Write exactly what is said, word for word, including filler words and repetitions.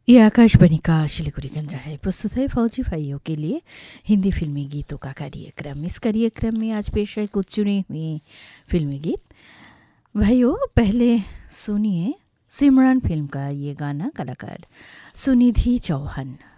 ये आकाशवाणी का शिलीगुड़ी केंद्र है। प्रस्तुत है फौजी भाइयों के लिए हिंदी फिल्मी गीतों का कार्यक्रम। इस कार्यक्रम में आज पेश है कुछ चुने हुए फिल्मी गीत। भाइयों, पहले सुनिए सिमरन फिल्म का ये गाना, कलाकार सुनिधि चौहान।